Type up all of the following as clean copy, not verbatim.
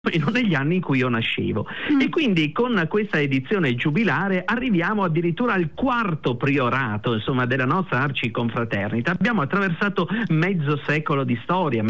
e non negli anni in cui io nascevo. E quindi con questa edizione giubilare arriviamo addirittura al quarto priorato, insomma, della nostra arciconfraternita. Abbiamo attraversato mezzo secolo di storia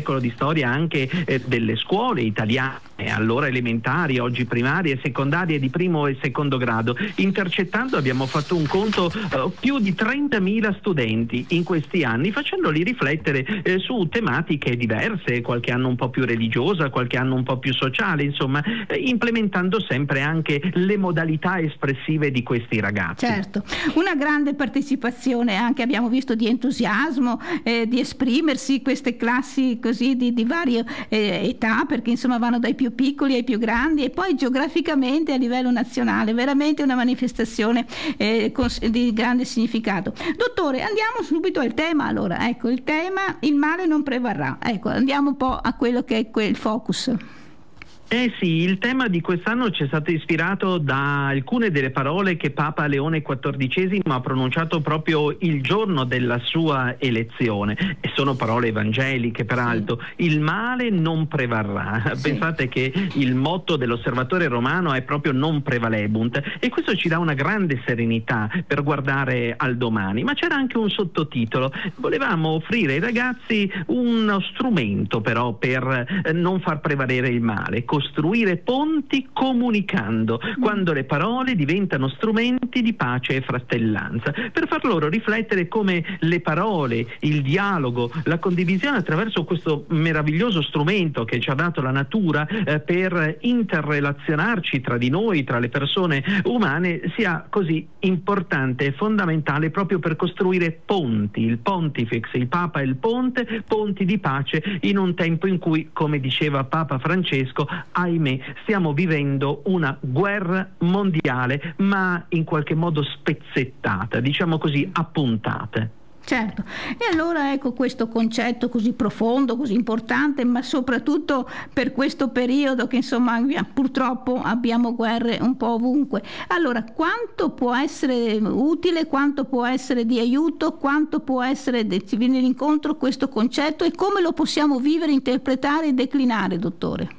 anche delle scuole italiane, allora elementari, oggi primarie, secondarie di primo e secondo grado. Intercettando abbiamo fatto un conto più di 30.000 studenti in questi anni, facendoli riflettere su tematiche diverse, qualche anno un po' più religiosa, qualche anno un po' più sociale, insomma, implementando sempre anche le modalità espressive di questi ragazzi. Certo, una grande partecipazione anche, abbiamo visto, di entusiasmo, di esprimersi queste classi così di varie età, perché insomma vanno dai più piccoli ai più grandi, e poi geograficamente a livello nazionale, veramente una manifestazione di grande significato. Dottore, andiamo subito al tema. Allora, ecco, il tema: il male non prevarrà. Ecco, andiamo un po' a quello che è il focus. Sì, il tema di quest'anno ci è stato ispirato da alcune delle parole che Papa Leone XIV ha pronunciato proprio il giorno della sua elezione, e sono parole evangeliche peraltro. Sì. Il male non prevarrà. Sì. Pensate che il motto dell'Osservatore Romano è proprio non prevalebunt, e questo ci dà una grande serenità per guardare al domani. Ma c'era anche un sottotitolo: volevamo offrire ai ragazzi uno strumento però per non far prevalere il male, costruire ponti comunicando, quando le parole diventano strumenti di pace e fratellanza, per far loro riflettere come le parole, il dialogo, la condivisione attraverso questo meraviglioso strumento che ci ha dato la natura per interrelazionarci tra di noi, tra le persone umane, sia così importante e fondamentale proprio per costruire ponti. Il Pontifex, il Papa è il ponte, ponti di pace in un tempo in cui, come diceva Papa Francesco, ahimè, stiamo vivendo una guerra mondiale, ma in qualche modo spezzettata, diciamo così, a puntate. Certo, e allora ecco questo concetto così profondo, così importante, ma soprattutto per questo periodo che insomma purtroppo abbiamo guerre un po' ovunque. Allora, quanto può essere utile, quanto può essere di aiuto, quanto può essere ci viene incontro questo concetto, e come lo possiamo vivere, interpretare e declinare, dottore?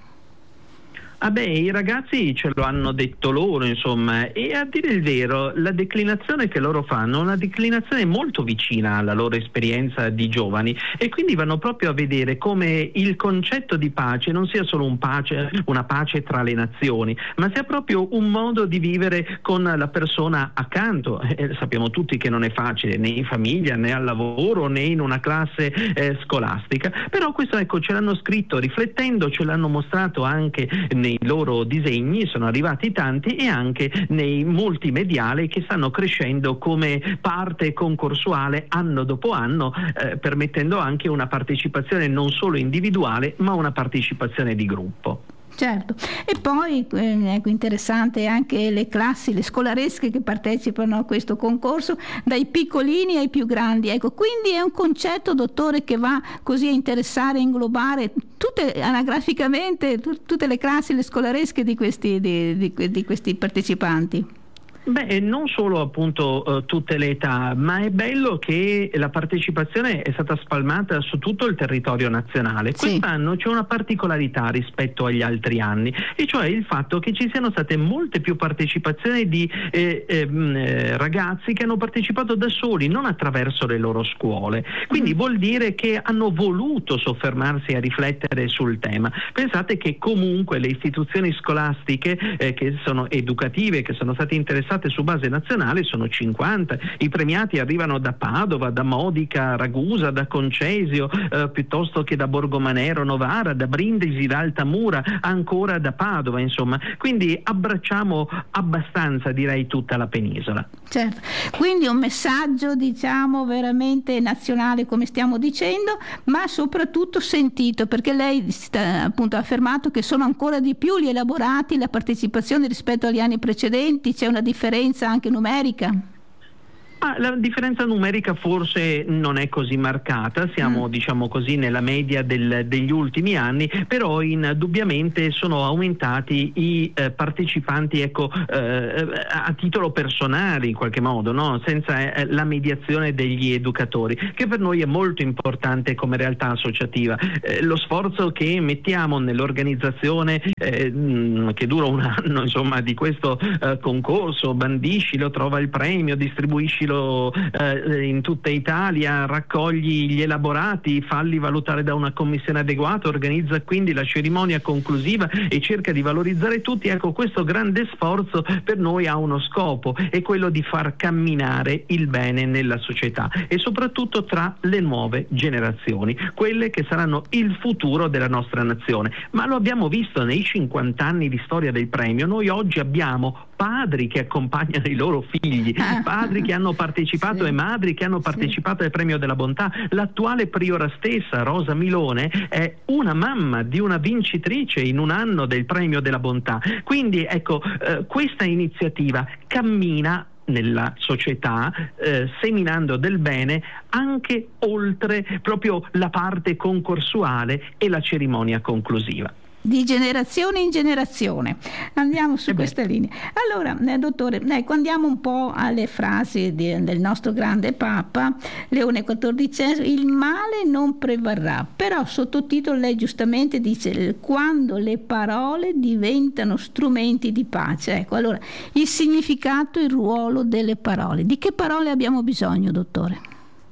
I ragazzi ce lo hanno detto loro, insomma, e a dire il vero la declinazione che loro fanno è una declinazione molto vicina alla loro esperienza di giovani, e quindi vanno proprio a vedere come il concetto di pace non sia solo una pace tra le nazioni, ma sia proprio un modo di vivere con la persona accanto. Sappiamo tutti che non è facile né in famiglia, né al lavoro, né in una classe scolastica, però questo, ecco, ce l'hanno scritto riflettendo, ce l'hanno mostrato anche nei loro disegni, sono arrivati tanti, e anche nei multimediali che stanno crescendo come parte concorsuale anno dopo anno, permettendo anche una partecipazione non solo individuale ma una partecipazione di gruppo. Certo, e poi ecco, interessante anche le classi, le scolaresche che partecipano a questo concorso, dai piccolini ai più grandi. Ecco, quindi è un concetto, dottore, che va così a interessare, a inglobare anagraficamente tutte le classi, le scolaresche di questi partecipanti. Non solo appunto tutte le età, ma è bello che la partecipazione è stata spalmata su tutto il territorio nazionale. Sì. Quest'anno c'è una particolarità rispetto agli altri anni, e cioè il fatto che ci siano state molte più partecipazioni di ragazzi che hanno partecipato da soli, non attraverso le loro scuole. Quindi vuol dire che hanno voluto soffermarsi a riflettere sul tema. Pensate che comunque le istituzioni scolastiche che sono educative, che sono state interessate su base nazionale, sono 50. I premiati arrivano da Padova, da Modica, Ragusa, da Concesio, piuttosto che da Borgomanero, Novara, da Brindisi, da Altamura, ancora da Padova, insomma. Quindi abbracciamo abbastanza, direi, tutta la penisola. Certo, quindi un messaggio, diciamo, veramente nazionale, come stiamo dicendo, ma soprattutto sentito, perché lei appunto ha affermato che sono ancora di più gli elaborati, la partecipazione rispetto agli anni precedenti, c'è una differenza anche numerica. La differenza numerica forse non è così marcata, siamo diciamo così nella media degli ultimi anni, però indubbiamente sono aumentati i partecipanti, ecco, a titolo personale in qualche modo, no? Senza la mediazione degli educatori, che per noi è molto importante come realtà associativa. Lo sforzo che mettiamo nell'organizzazione che dura un anno, insomma, di questo concorso, bandiscilo, trova il premio, distribuiscilo in tutta Italia, raccogli gli elaborati, falli valutare da una commissione adeguata, organizza quindi la cerimonia conclusiva e cerca di valorizzare tutti. Ecco, questo grande sforzo per noi ha uno scopo, è quello di far camminare il bene nella società e soprattutto tra le nuove generazioni, quelle che saranno il futuro della nostra nazione. Ma lo abbiamo visto nei 50 anni di storia del premio, noi oggi abbiamo padri che accompagnano i loro figli, padri che hanno partecipato e madri che hanno partecipato al premio della bontà. L'attuale priora stessa, Rosa Milone, è una mamma di una vincitrice in un anno del premio della bontà. Quindi ecco, questa iniziativa cammina nella società, seminando del bene anche oltre proprio la parte concorsuale e la cerimonia conclusiva. Di generazione in generazione andiamo su questa linea. Allora, dottore, ecco, andiamo un po' alle frasi del nostro grande Papa Leone XIV. Il male non prevarrà, però sottotitolo lei giustamente dice: quando le parole diventano strumenti di pace. Ecco, allora il significato e il ruolo delle parole. Di che parole abbiamo bisogno, dottore?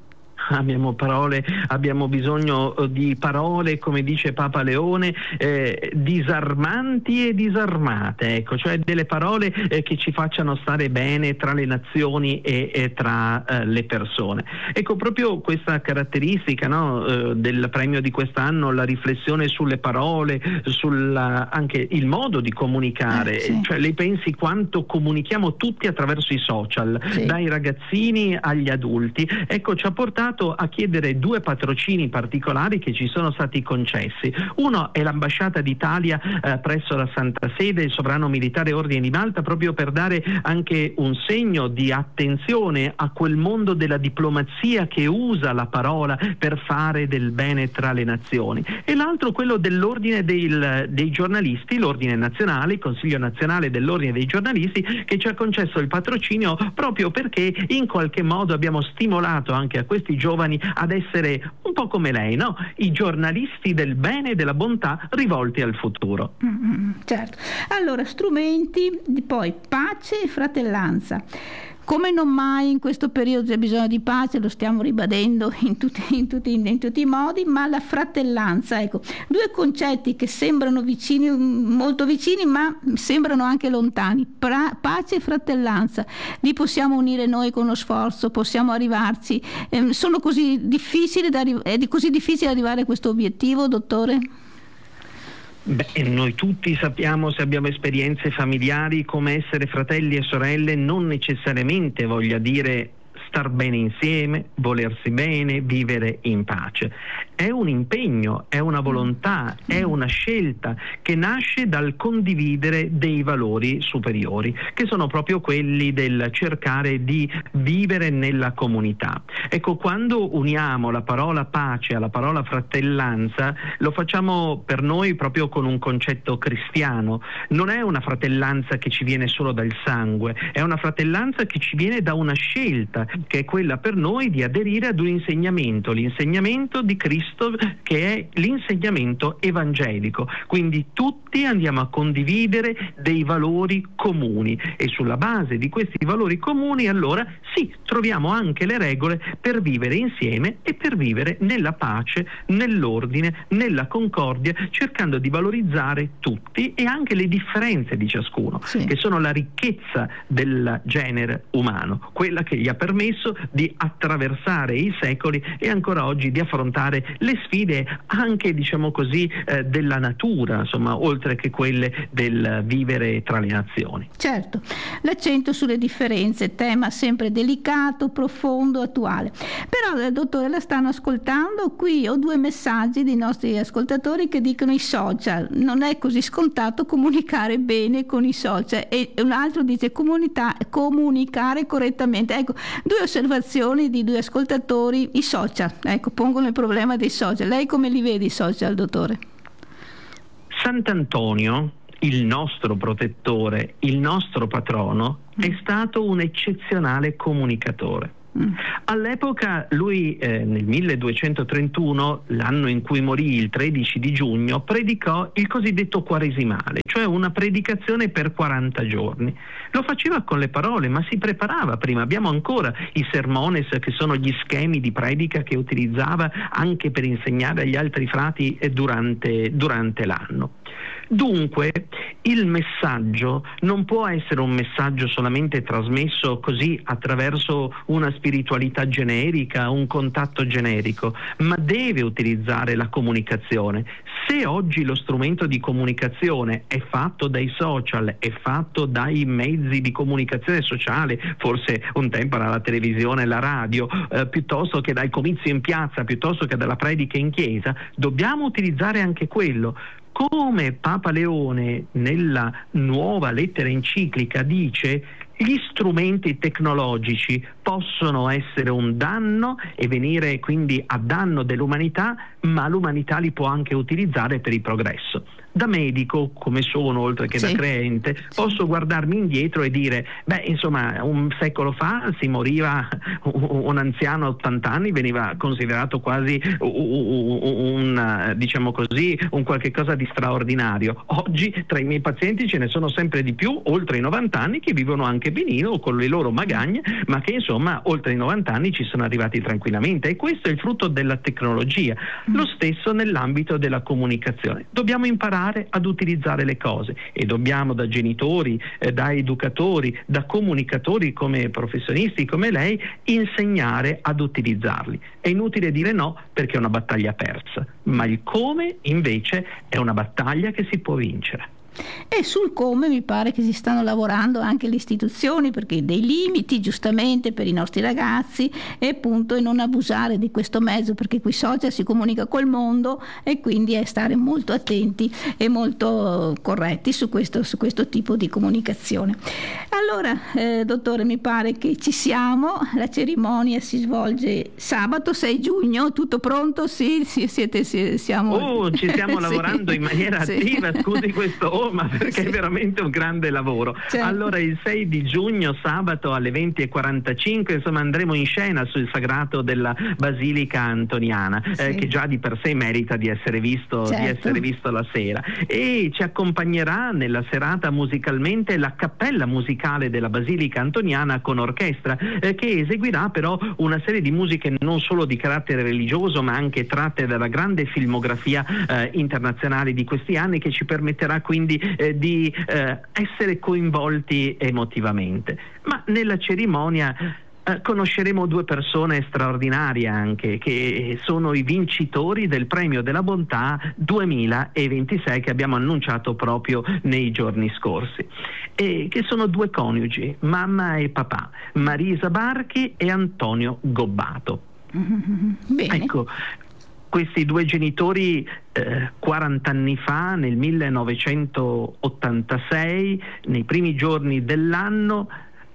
Abbiamo bisogno di parole, come dice Papa Leone, disarmanti e disarmate, ecco, cioè delle parole che ci facciano stare bene tra le nazioni e tra le persone. Ecco, proprio questa caratteristica, no, del premio di quest'anno, la riflessione sulle parole, anche il modo di comunicare, sì. Cioè lei pensi quanto comunichiamo tutti attraverso i social, sì, dai ragazzini agli adulti. Ecco, ci ha portato a chiedere 2 patrocini particolari che ci sono stati concessi. Uno è l'ambasciata d'Italia presso la Santa Sede, il Sovrano Militare Ordine di Malta, proprio per dare anche un segno di attenzione a quel mondo della diplomazia che usa la parola per fare del bene tra le nazioni. E l'altro quello dell'Ordine dei giornalisti, l'Ordine Nazionale, il Consiglio Nazionale dell'Ordine dei Giornalisti, che ci ha concesso il patrocinio proprio perché in qualche modo abbiamo stimolato anche a questi giovani ad essere un po' come lei, no? I giornalisti del bene e della bontà rivolti al futuro. Certo. Allora, strumenti, poi pace e fratellanza. Come non mai in questo periodo c'è bisogno di pace, lo stiamo ribadendo in tutti i modi, ma la fratellanza, ecco, 2 concetti che sembrano vicini, molto vicini, ma sembrano anche lontani. Pace e fratellanza, li possiamo unire noi con lo sforzo, possiamo arrivarci. Sono così difficili è così difficile arrivare a questo obiettivo, dottore? Noi tutti sappiamo, se abbiamo esperienze familiari, come essere fratelli e sorelle non necessariamente voglia dire star bene insieme, volersi bene, vivere in pace. È un impegno, è una volontà, è una scelta che nasce dal condividere dei valori superiori, che sono proprio quelli del cercare di vivere nella comunità. Ecco, quando uniamo la parola pace alla parola fratellanza, lo facciamo per noi proprio con un concetto cristiano. Non è una fratellanza che ci viene solo dal sangue, è una fratellanza che ci viene da una scelta, che è quella per noi di aderire ad un insegnamento, l'insegnamento di Cristo, che è l'insegnamento evangelico. Quindi tutti andiamo a condividere dei valori comuni e sulla base di questi valori comuni allora sì, troviamo anche le regole per vivere insieme e per vivere nella pace, nell'ordine, nella concordia, cercando di valorizzare tutti e anche le differenze di ciascuno, sì, che sono la ricchezza del genere umano, quella che gli ha permesso di attraversare i secoli e ancora oggi di affrontare le sfide anche, diciamo così, della natura, insomma, oltre che quelle del vivere tra le nazioni. Certo, l'accento sulle differenze, tema sempre delicato, profondo, attuale. Però, dottore, la stanno ascoltando, qui ho 2 messaggi dei nostri ascoltatori che dicono: i social, non è così scontato comunicare bene con i social, e un altro dice comunicare correttamente. Ecco, 2 osservazioni di 2 ascoltatori. I social, ecco, pongono il problema dei social. Lei come li vede i social, dottore? Sant'Antonio, il nostro protettore, il nostro patrono, è stato un eccezionale comunicatore. All'epoca lui, nel 1231, l'anno in cui morì, il 13 di giugno, predicò il cosiddetto quaresimale, cioè una predicazione per 40 giorni. Lo faceva con le parole, ma si preparava prima. Abbiamo ancora i sermones, che sono gli schemi di predica che utilizzava anche per insegnare agli altri frati durante l'anno. Dunque, il messaggio non può essere un messaggio solamente trasmesso così attraverso una spiritualità generica, un contatto generico, ma deve utilizzare la comunicazione. Se oggi lo strumento di comunicazione è fatto dai social, è fatto dai mezzi di comunicazione sociale, forse un tempo era la televisione e la radio, piuttosto che dal comizio in piazza, piuttosto che dalla predica in chiesa, dobbiamo utilizzare anche quello. Come Papa Leone nella nuova lettera enciclica dice, gli strumenti tecnologici possono essere un danno e venire quindi a danno dell'umanità, ma l'umanità li può anche utilizzare per il progresso. Da medico, come sono, oltre che da credente, posso guardarmi indietro e dire, insomma, un secolo fa si moriva un anziano a 80 anni, veniva considerato quasi diciamo così, un qualche cosa di straordinario. Oggi tra i miei pazienti ce ne sono sempre di più, oltre i 90 anni, che vivono anche benino con le loro magagne, ma che insomma oltre i 90 anni ci sono arrivati tranquillamente, e questo è il frutto della tecnologia. Lo stesso nell'ambito della comunicazione. Dobbiamo imparare ad utilizzare le cose, e dobbiamo, da genitori, da educatori, da comunicatori come professionisti come lei, insegnare ad utilizzarli. È inutile dire no, perché è una battaglia persa, ma il come invece è una battaglia che si può vincere. E sul come mi pare che si stanno lavorando anche le istituzioni, perché dei limiti giustamente per i nostri ragazzi, e appunto e non abusare di questo mezzo, perché qui social si comunica col mondo, e quindi è stare molto attenti e molto corretti su questo tipo di comunicazione. Allora, dottore, mi pare che ci siamo. La cerimonia si svolge sabato 6 giugno, tutto pronto? Sì, siamo... ci stiamo lavorando in maniera attiva, scusi questo ma perché è veramente un grande lavoro. Certo. Allora, il 6 di giugno, sabato alle 20:45, insomma, andremo in scena sul sagrato della Basilica Antoniana, che già di per sé merita di essere visto, di essere visto la sera, e ci accompagnerà nella serata musicalmente la cappella musicale della Basilica Antoniana con orchestra, che eseguirà però una serie di musiche non solo di carattere religioso, ma anche tratte dalla grande filmografia internazionale di questi anni, che ci permetterà quindi di essere coinvolti emotivamente. Ma nella cerimonia conosceremo 2 persone straordinarie anche, che sono i vincitori del Premio della Bontà 2026 che abbiamo annunciato proprio nei giorni scorsi, e che sono 2 coniugi, mamma e papà, Marisa Barchi e Antonio Gobbato. Bene. Ecco, questi 2 genitori 40 anni fa, nel 1986, nei primi giorni dell'anno,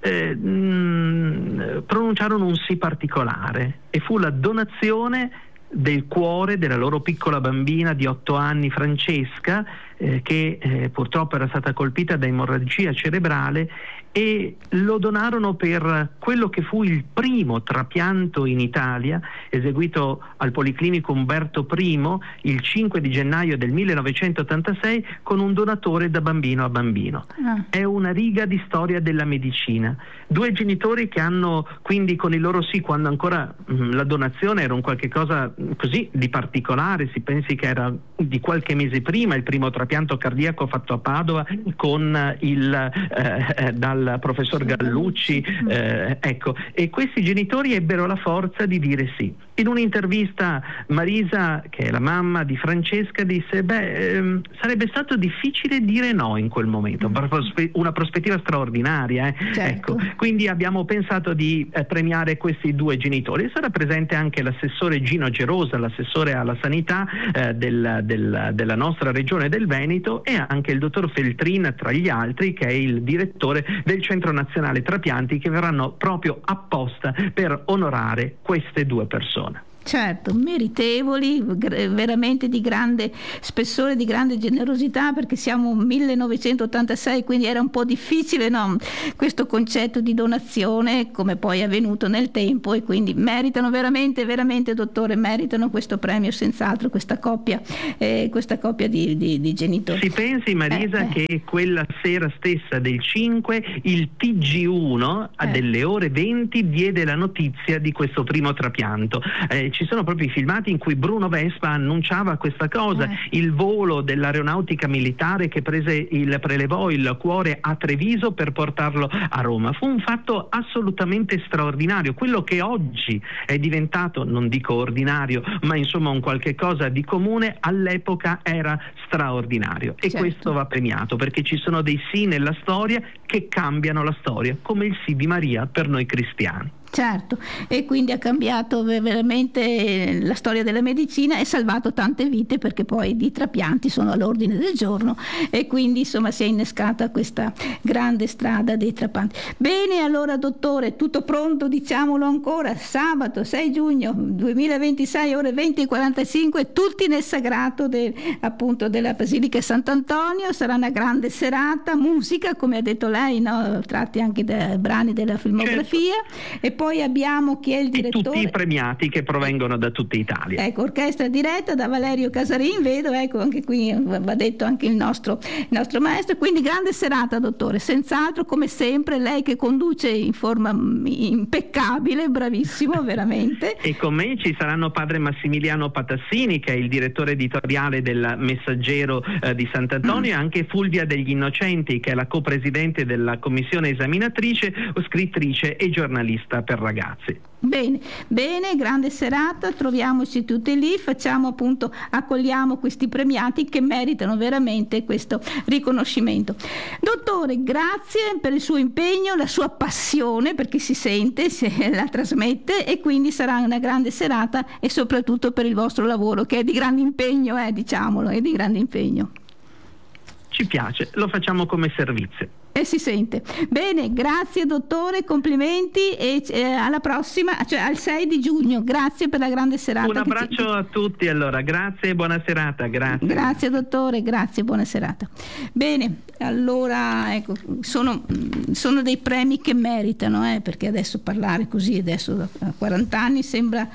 pronunciarono un sì particolare, e fu la donazione del cuore della loro piccola bambina di 8 anni, Francesca, che purtroppo era stata colpita da emorragia cerebrale, e lo donarono per quello che fu il primo trapianto in Italia, eseguito al Policlinico Umberto I il 5 di gennaio del 1986 con un donatore da bambino a bambino. È una riga di storia della medicina. 2 genitori che hanno quindi, con il loro sì, quando ancora la donazione era un qualche cosa così di particolare, si pensi che era di qualche mese prima il primo trapianto cardiaco fatto a Padova con dal professor Gallucci, ecco, e questi genitori ebbero la forza di dire sì. In un'intervista Marisa, che è la mamma di Francesca, disse sarebbe stato difficile dire no in quel momento, una prospettiva straordinaria. Certo. Ecco, quindi abbiamo pensato di premiare questi due genitori. Sarà presente anche l'assessore Gino Gerosa, l'assessore alla sanità della nostra regione del Veneto, e anche il dottor Feltrin tra gli altri, che è il direttore del Centro Nazionale Trapianti, che verranno proprio apposta per onorare queste due persone. Certo, meritevoli, veramente di grande spessore, di grande generosità, perché siamo 1986, quindi era un po' difficile, no? Questo concetto di donazione, come poi è avvenuto nel tempo, e quindi meritano veramente, dottore, meritano questo premio senz'altro, questa coppia di genitori. Si pensi, Marisa, che quella sera stessa del 5 il TG1 delle ore 20 diede la notizia di questo primo trapianto. Ci sono proprio i filmati in cui Bruno Vespa annunciava questa cosa, il volo dell'aeronautica militare che prelevò il cuore a Treviso per portarlo a Roma. Fu un fatto assolutamente straordinario, quello che oggi è diventato, non dico ordinario, ma insomma un qualche cosa di comune, all'epoca era straordinario. E certo, questo va premiato, perché ci sono dei sì nella storia che cambiano la storia, come il sì di Maria per noi cristiani. Certo, e quindi ha cambiato veramente la storia della medicina e salvato tante vite, perché poi di trapianti sono all'ordine del giorno, e quindi insomma si è innescata questa grande strada dei trapianti. Bene, allora dottore, tutto pronto, diciamolo ancora, sabato 6 giugno 2026 ore 20:45, tutti nel sagrato appunto della Basilica Sant'Antonio. Sarà una grande serata, musica come ha detto lei, no? Tratti anche dai brani della filmografia. Certo. E poi abbiamo chi è il direttore. E tutti i premiati che provengono da tutta Italia. Ecco, orchestra diretta da Valerio Casarin, vedo, ecco, anche qui va detto anche il nostro maestro. Quindi grande serata, dottore, senz'altro, come sempre, lei che conduce in forma impeccabile, bravissimo, veramente. E con me ci saranno padre Massimiliano Patassini, che è il direttore editoriale del Messaggero di Sant'Antonio, e anche Fulvia degli Innocenti, che è la copresidente della commissione esaminatrice, scrittrice e giornalista per ragazzi. Bene, grande serata, troviamoci tutti lì, accogliamo questi premiati che meritano veramente questo riconoscimento. Dottore, grazie per il suo impegno, la sua passione, perché si sente, se la trasmette, e quindi sarà una grande serata, e soprattutto per il vostro lavoro, che è di grande impegno, diciamolo, è di grande impegno. Ci piace, lo facciamo come servizio. E si sente. Bene, grazie dottore, complimenti, e alla prossima, cioè al 6 di giugno. Grazie per la grande serata. Un abbraccio a tutti, allora, grazie e buona serata. Grazie dottore, grazie, buona serata. Bene, allora ecco, sono dei premi che meritano, perché adesso parlare così, adesso a 40 anni sembra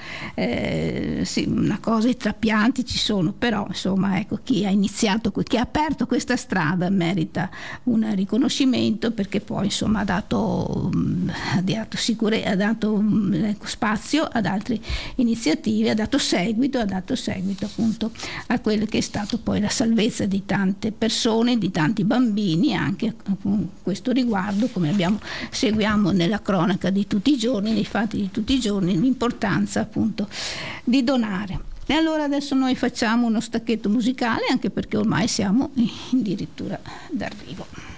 sì, una cosa, i trapianti ci sono, però insomma ecco, chi ha iniziato, chi ha aperto questa strada merita un riconoscimento, perché poi insomma ha dato spazio ad altre iniziative, ha dato seguito appunto a quello che è stato poi la salvezza di tante persone, di tanti bambini, anche con questo riguardo, come seguiamo nella cronaca di tutti i giorni, nei fatti di tutti i giorni, l'importanza appunto di donare. E allora adesso noi facciamo uno stacchetto musicale, anche perché ormai siamo addirittura d'arrivo.